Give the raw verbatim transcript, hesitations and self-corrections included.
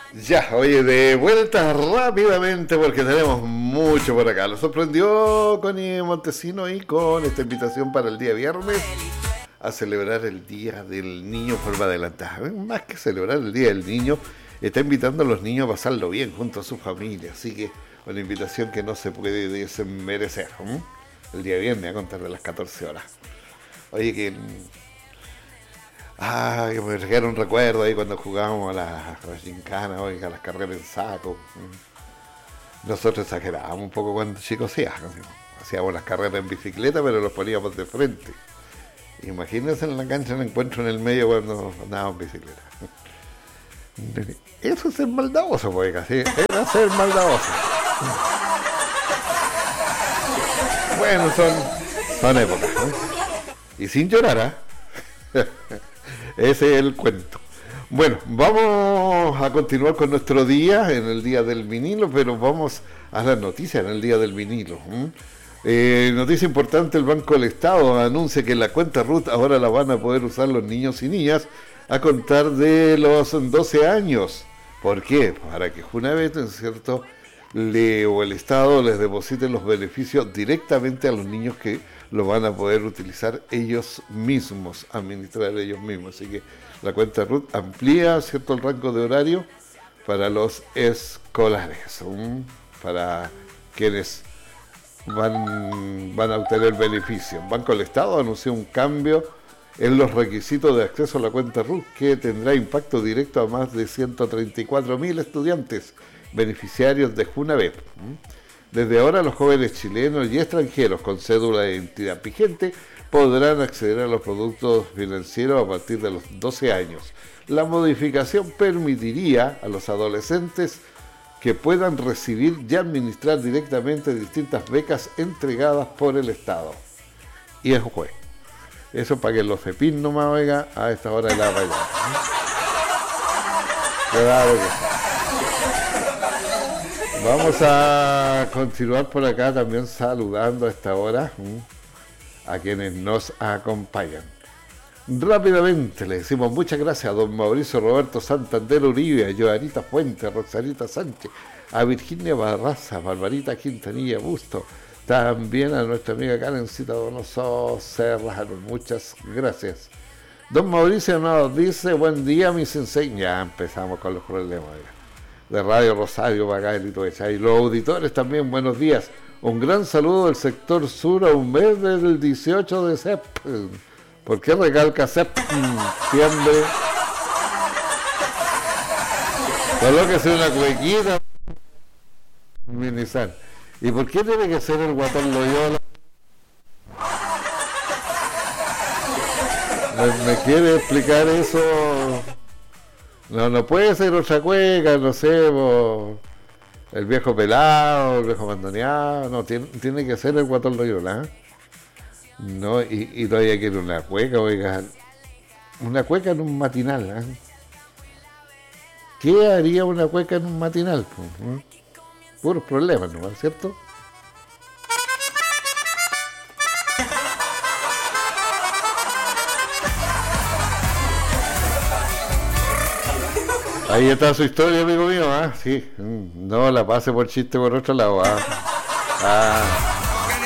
Ya, oye, de vuelta rápidamente porque tenemos mucho por acá. Lo sorprendió Connie Montesino y con esta invitación para el día viernes a celebrar el Día del Niño en forma adelantada. Más que celebrar el Día del Niño, está invitando a los niños a pasarlo bien junto a su familia. Así que una invitación que no se puede desmerecer. ¿eh? El día viernes a contar de las catorce horas. Oye, que... Ah, que me trajeron un recuerdo ahí cuando jugábamos a las la gincanas, oiga, a las carreras en saco. Nosotros exagerábamos un poco cuando chicos sí, hacíamos las carreras en bicicleta, pero los poníamos de frente. Imagínense en la cancha un encuentro en el medio cuando andábamos en bicicleta. Eso es ser maldadoso, oiga, sí, era ser maldadoso. Bueno, son, son épocas, ¿no? Y sin llorar, ¿ah? ¿eh? Ese es el cuento. Bueno, vamos a continuar con nuestro día, en el Día del Vinilo, pero vamos a las noticias en el Día del Vinilo. ¿eh? Eh, noticia importante, el Banco del Estado anuncia que la cuenta R U T ahora la van a poder usar los niños y niñas a contar de los doce años. ¿Por qué? Para que Junavet, ¿no es cierto?, le, o el Estado les deposite los beneficios directamente a los niños que lo van a poder utilizar ellos mismos, administrar ellos mismos. Así que la cuenta R U T amplía, ¿cierto?, el rango de horario para los escolares, ¿um? para quienes van, van a obtener beneficio. Banco del Estado anunció un cambio en los requisitos de acceso a la cuenta R U T que tendrá impacto directo a más de ciento treinta y cuatro mil estudiantes beneficiarios de Junavet. Desde ahora los jóvenes chilenos y extranjeros con cédula de identidad vigente podrán acceder a los productos financieros a partir de los doce años. La modificación permitiría a los adolescentes que puedan recibir y administrar directamente distintas becas entregadas por el Estado. Y eso fue. Eso para que los FEPIN no me oigan a esta hora de la mañana. Claro que sí. Vamos a continuar por acá también saludando a esta hora a quienes nos acompañan. Rápidamente le decimos muchas gracias a don Mauricio Roberto Santander Uribe, a Joanita Fuentes, a Roxanita Sánchez, a Virginia Barraza, a Barbarita Quintanilla Busto, también a nuestra amiga Karencita Donoso Serrano. Muchas gracias. Don Mauricio nos dice, buen día mi sensei. Ya empezamos con los problemas de Radio Rosario para acá el y los auditores también, buenos días. Un gran saludo del sector sur a un mes del dieciocho de septiembre. ¿Por qué recalca septiembre? Colóquese una cuequita. Minizar. ¿Y por qué tiene que ser el Guatón Loyola? ¿Me, me quiere explicar eso? No, no puede ser otra cueca, no sé, bo, el viejo pelado, el viejo abandoneado, no, tiene, tiene que ser el Guatón Loyola, ¿eh? No, y, y todavía quiere una cueca, oiga, una cueca en un matinal, ¿eh? ¿Qué haría una cueca en un matinal? ¿Eh? Puros problemas, ¿no es cierto? Ahí está su historia, amigo mío, ¿ah? ¿eh? Sí, no la pase por chiste por otro lado, ¿ah? ¿eh? Ah.